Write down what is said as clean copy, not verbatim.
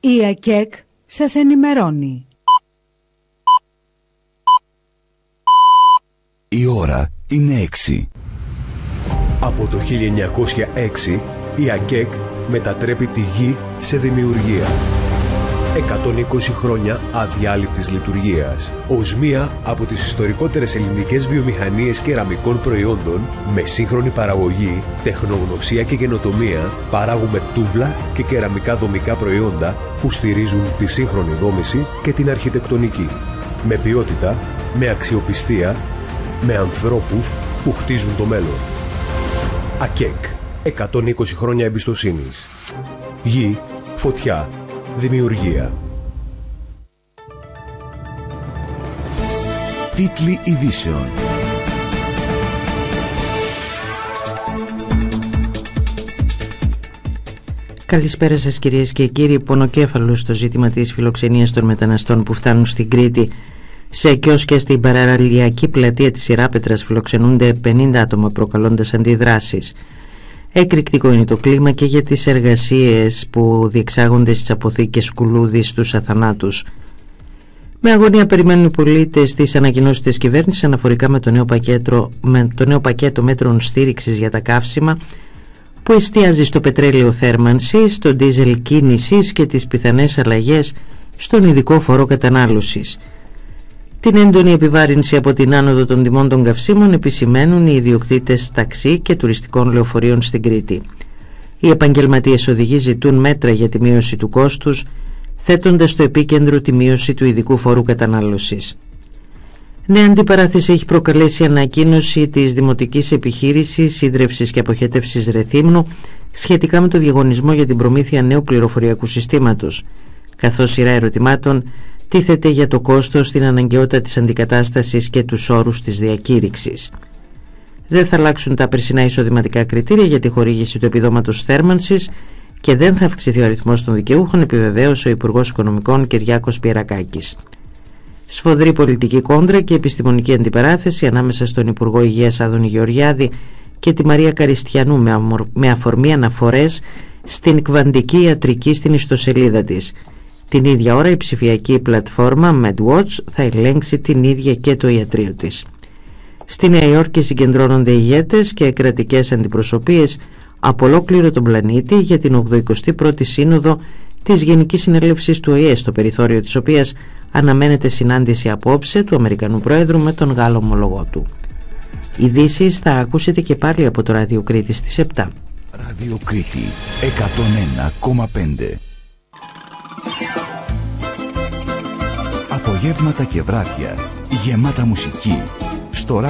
Η ΑΚΕΚ σας ενημερώνει. Η ώρα είναι 6. Από το 1906 η ΑΚΕΚ μετατρέπει τη γη σε δημιουργία. 120 χρόνια αδιάλειπτης λειτουργίας. Ως μία από τις ιστορικότερες ελληνικές βιομηχανίες κεραμικών προϊόντων, με σύγχρονη παραγωγή, τεχνογνωσία και καινοτομία, παράγουμε τούβλα και κεραμικά δομικά προϊόντα που στηρίζουν τη σύγχρονη δόμηση και την αρχιτεκτονική. Με ποιότητα, με αξιοπιστία, με ανθρώπους που χτίζουν το μέλλον. ΑΚΕΚ. 120 χρόνια εμπιστοσύνης. Γη, φωτιά, δημιουργία. Τίτλοι ειδήσεων. Καλησπέρα σας κυρίες και κύριοι. Πονοκέφαλο στο ζήτημα της φιλοξενίας των μεταναστών που φτάνουν στην Κρήτη. Σε κιόσκια στην παραλιακή πλατεία της Ιράπετρας φιλοξενούνται 50 άτομα, προκαλώντας αντιδράσεις. Εκρηκτικό είναι το κλίμα και για τις εργασίες που διεξάγονται στις αποθήκες Κουλούδη στους Αθανάτους. Με αγωνία περιμένουν οι πολίτες τις ανακοινώσεις της κυβέρνησης αναφορικά με το νέο πακέτο μέτρων στήριξης για τα καύσιμα, που εστιάζει στο πετρέλαιο θέρμανσης, στο ντίζελ κίνησης και τις πιθανές αλλαγές στον ειδικό φόρο κατανάλωσης. Την έντονη επιβάρυνση από την άνοδο των τιμών των καυσίμων επισημαίνουν οι ιδιοκτήτες ταξί και τουριστικών λεωφορείων στην Κρήτη. Οι επαγγελματίες οδηγοί ζητούν μέτρα για τη μείωση του κόστους, θέτοντας στο επίκεντρο τη μείωση του ειδικού φόρου κατανάλωσης. Νέα αντιπαράθεση έχει προκαλέσει η ανακοίνωση της Δημοτικής Επιχείρησης Ίδρευσης και Αποχέτευσης Ρεθύμνου σχετικά με το διαγωνισμό για την προμήθεια νέου πληροφοριακού συστήματος, καθώς σειρά ερωτημάτων τίθεται για το κόστος, την αναγκαιότητα της αντικατάστασης και τους όρους της διακήρυξης. Δεν θα αλλάξουν τα περσινά εισοδηματικά κριτήρια για τη χορήγηση του επιδόματος θέρμανσης και δεν θα αυξηθεί ο αριθμός των δικαιούχων, επιβεβαίωσε ο Υπουργός Οικονομικών Κυριάκος Πιερακάκης. Σφοδρή πολιτική κόντρα και επιστημονική αντιπαράθεση ανάμεσα στον Υπουργό Υγείας Άδωνη Γεωργιάδη και τη Μαρία Καριστιανού με αφορμή αναφορές στην κβαντική ιατρική στην ιστοσελίδα της. Την ίδια ώρα η ψηφιακή πλατφόρμα MedWatch θα ελέγξει την ίδια και το ιατρείο της. Στη Νέα Υόρκη συγκεντρώνονται ηγέτες και κρατικές αντιπροσωπείες από ολόκληρο τον πλανήτη για την 81η Σύνοδο της Γενικής Συνέλευσης του ΟΗΕ, στο περιθώριο της οποίας αναμένεται συνάντηση απόψε του Αμερικανού Πρόεδρου με τον Γάλλο ομολογό του. Ειδήσεις θα ακούσετε και πάλι από το Ράδιο Κρήτη στις 7. Ράδιο Κρήτη 101,5. Απογεύματα και βράδια γεμάτα μουσική στο